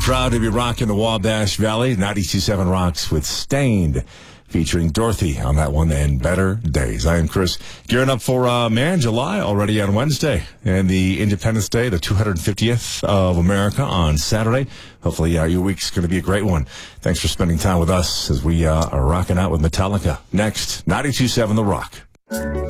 proud to be rocking the Wabash Valley. 92.7 rocks with Stained, featuring Dorothy on that one, and Better Days. I am Chris, gearing up for, July already on Wednesday, and the Independence Day, the 250th of America on Saturday. Hopefully, your week's going to be a great one. Thanks for spending time with us as we are rocking out with Metallica. Next, 92.7 The Rock.